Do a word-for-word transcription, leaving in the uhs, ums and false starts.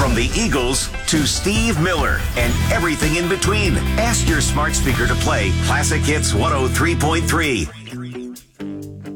From the Eagles to Steve Miller and everything in between. Ask your smart speaker to play Classic Hits one oh three point three.